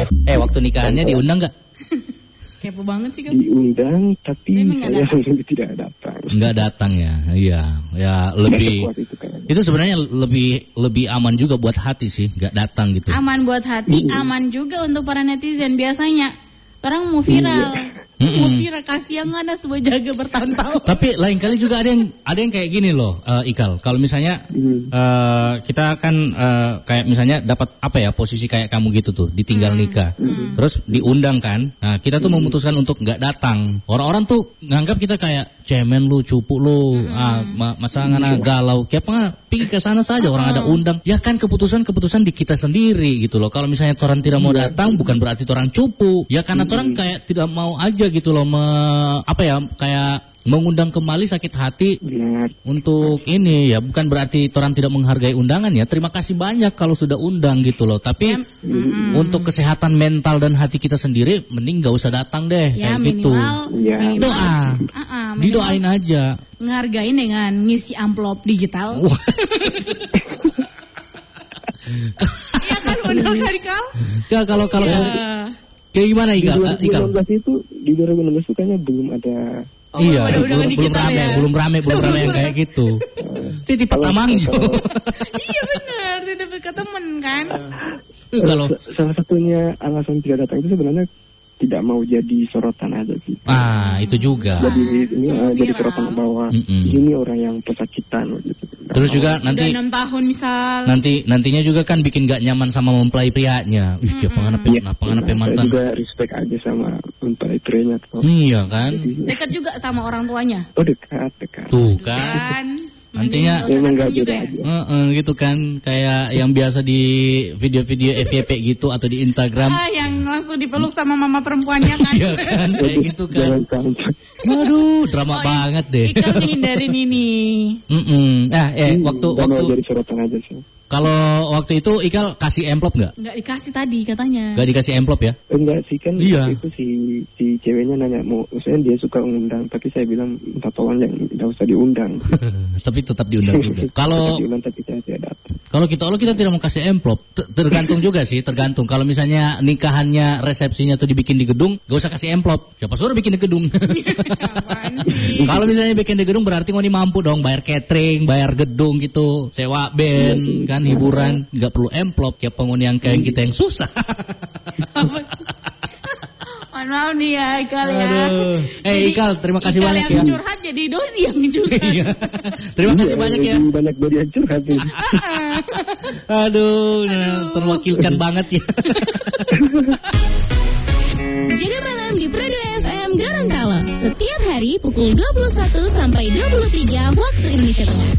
Waktu nikahannya diundang nggak? Kepo banget sih kan. Diundang tapi saya tidak datang. Nggak datang ya, iya. Ya lebih. Itu sebenarnya lebih aman juga buat hati sih, nggak datang gitu. Aman buat hati, aman juga untuk para netizen. Biasanya orang mau viral. Mau viral, kasihan ada sebuah jaga bertahun-tahun. Tapi lain kali juga ada yang kayak gini loh, Ikal. Kalau misalnya kita kan kayak misalnya dapat posisi kayak kamu gitu tuh, ditinggal nikah, terus diundang kan. Nah kita tuh memutuskan untuk nggak datang. Orang-orang tuh nganggap kita kayak cemen lu, cupu lu, masa ngana galau. Kayak pergi ke sana saja, orang ada undang. Ya kan keputusan di kita sendiri gitu loh. Kalau misalnya orang tidak mau datang, bukan berarti orang cupu. Ya karena orang kayak tidak mau aja gitu loh, kayak mengundang kembali sakit hati. Untuk ini ya, bukan berarti orang tidak menghargai undangan ya. Terima kasih banyak kalau sudah undang gitu loh. Tapi untuk kesehatan mental dan hati kita sendiri, mending gak usah datang deh ya, kayak gitu. Doa, didoain aja. Ngehargain dengan ngisi amplop digital. Iya kan benar kan Kal? Ya kalau kayak gimana Ikal? Di 2016 itu kayaknya belum ada. Iya, belum rame yang kayak gitu. Titip Tamang. Iya benar, titip ke temen kan. Kalau salah satunya alasan tidak datang itu sebenarnya tidak mau jadi sorotan aja sih. Itu juga. Jadi sorotan bahwa ini orang yang pesakitan gitu. Terus juga nanti 6 tahun misal. Nantinya juga kan bikin gak nyaman sama mempelai prianya. Pengen mantan. Saya juga respect aja sama mempelai prianya. Iya kan. Dekat juga sama orang tuanya. Oh dekat. Tuh kan. Nantinya memang gak beda aja. Gitu kan, kayak yang biasa di video-video FYP gitu atau di Instagram. Yang langsung dipeluk sama mama perempuannya kan. Iya kan, kayak gitu kan. Waduh, drama banget deh. Ikal menghindarin ini. Waktu jadi sorotan aja sih. Kalau waktu itu Ikal kasih amplop nggak? Nggak dikasih tadi katanya. Nggak dikasih amplop ya? Enggak sih kan. Iya. Itu si ceweknya nanya maksudnya dia suka undang, tapi saya bilang minta tolong yang nggak usah diundang. Tapi tetap diundang juga. Kalau kita tidak mau kasih amplop, tergantung juga sih, tergantung. Kalau misalnya nikahannya, resepsinya tuh dibikin di gedung, nggak usah kasih amplop. Siapa suruh bikin di gedung? Kalau misalnya bikin di gedung berarti ngoni mampu dong bayar catering, bayar gedung gitu, sewa band kan. Hiburan, nggak perlu amplop, kayak penghuni yang kayak kita yang susah. Maaf nih ya Ikal ya. Ikal, terima kasih banyak ya. Yang curhat jadi Doni yang curhat. Terima kasih banyak ya. Banyak Doni yang curhat. Aduh, terwakilkan banget ya. Jaga malam di Prado FM Gorontalo. Setiap hari pukul 21 sampai 23 waktu Indonesia Tengah.